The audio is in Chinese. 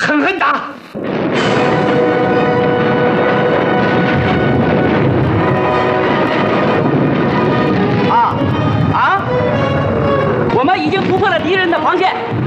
狠狠打！ 我们已经突破了敌人的防线，